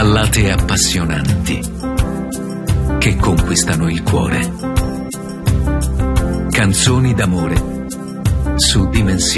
Ballate appassionanti che conquistano il cuore. Canzoni d'amore su Dimensioni.